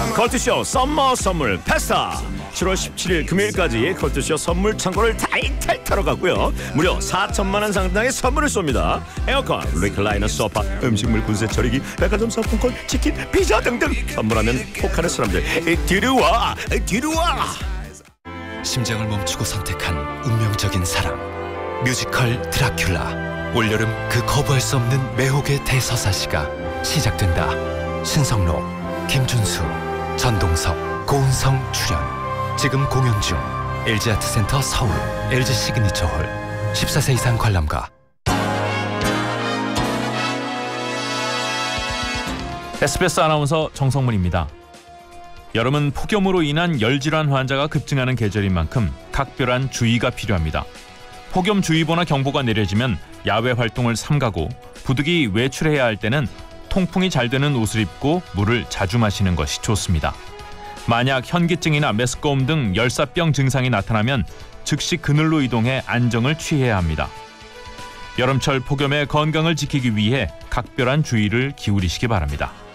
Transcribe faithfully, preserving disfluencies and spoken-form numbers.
컬투쇼 썸머 선물 페스타. 칠월 십칠일 금요일까지 컬투쇼 선물 창고를 타이탈 털어가고요. 무려 사천만 원 상당의 선물을 쏩니다. 에어컨, 리클라이너 소파, 음식물 군세 처리기, 백화점 상품권, 치킨, 피자 등등. 선물하면 혹하는 사람들 뒤로와 뒤로와. 심장을 멈추고 선택한 운명적인 사랑. 뮤지컬 드라큘라. 올여름 그 거부할 수 없는 매혹의 대서사시가 시작된다. 신성로, 김준수, 전동석, 고은성 출연. 지금 공연 중. 엘지아트센터 서울, 엘지 시그니처홀. 십사 세 이상 관람가. 에스비에스 아나운서 정성문입니다. 여름은 폭염으로 인한 열질환 환자가 급증하는 계절인 만큼 각별한 주의가 필요합니다. 폭염주의보나 경보가 내려지면 야외 활동을 삼가고 부득이 외출해야 할 때는 통풍이 잘 되는 옷을 입고 물을 자주 마시는 것이 좋습니다. 만약 현기증이나 메스꺼움 등 열사병 증상이 나타나면 즉시 그늘로 이동해 안정을 취해야 합니다. 여름철 폭염의 건강을 지키기 위해 각별한 주의를 기울이시기 바랍니다.